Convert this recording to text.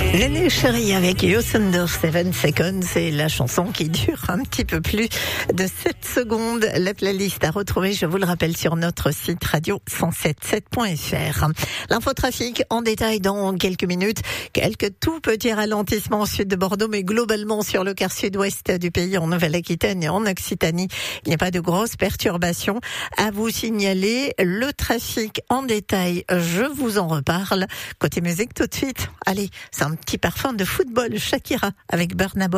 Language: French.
René Chéri avec Youth Under 7 Seconds, c'est la chanson qui dure un petit peu plus de 7 secondes. La playlist à retrouver, je vous le rappelle, sur notre site radio1077.fr. L'infotrafic en détail dans quelques minutes. Quelques tout petits ralentissements au sud de Bordeaux, mais globalement sur le quart sud-ouest du pays, en Nouvelle-Aquitaine et en Occitanie, il n'y a pas de grosses perturbations à vous signaler. Le trafic en détail, je vous en reparle. Côté musique tout de suite. Allez, c'est un petit parfum de football, Shakira avec Burna Boy.